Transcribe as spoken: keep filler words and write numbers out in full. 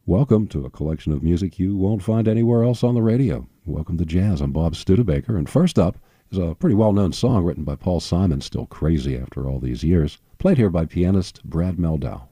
Welcome to a collection of music you won't find anywhere else on the radio. Welcome to Jazz. I'm Bob Studebaker, and first up is a pretty well-known song written by Paul Simon, still crazy after all these years, played here by pianist Brad Mehldau.